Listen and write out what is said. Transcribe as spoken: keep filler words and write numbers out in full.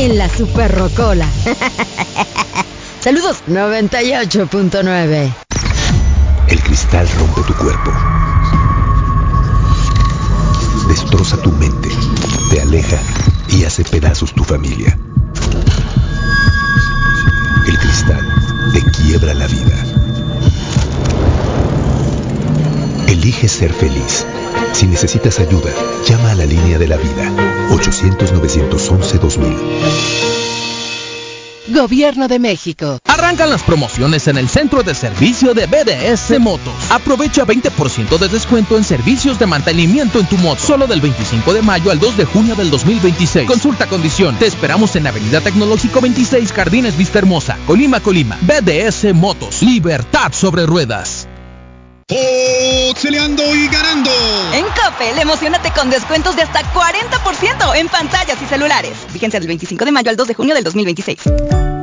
en la Super Rocola. Saludos, noventa y ocho punto nueve. El cristal rompe tu cuerpo, destroza tu mente, te aleja y hace pedazos tu familia. El cristal te quiebra la vida. Elige ser feliz. Si necesitas ayuda, llama a la línea de la vida. ochocientos, novecientos once, dos mil. Gobierno de México. Arrancan las promociones en el centro de servicio de B D S Motos. Aprovecha veinte por ciento de descuento en servicios de mantenimiento en tu moto. Solo del veinticinco de mayo al dos de junio del dos mil veintiséis. Consulta condición. Te esperamos en Avenida Tecnológico veintiséis, Jardines Vista Hermosa, Colima, Colima. B D S Motos. Libertad sobre ruedas. ¡Pixeleando y ganando! En Coppel, emocionate con descuentos de hasta cuarenta por ciento en pantallas y celulares. Vigencia del veinticinco de mayo al dos de junio del dos mil veintiséis.